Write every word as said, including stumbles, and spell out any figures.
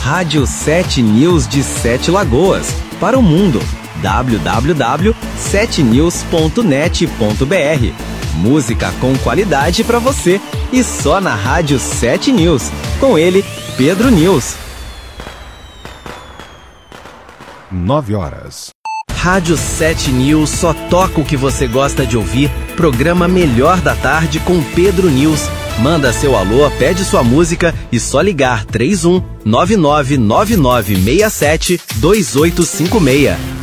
Rádio sete News de Sete Lagoas, para o mundo. w w w ponto sete news ponto net ponto b r. Música com qualidade para você e só na Rádio sete News. Com ele, Pedro News. Nove horas. Rádio sete News só toca o que você gosta de ouvir. Programa Melhor da Tarde com Pedro News. Manda seu alô, pede sua música e só ligar três um nove nove nove nove seis sete dois oito cinco seis.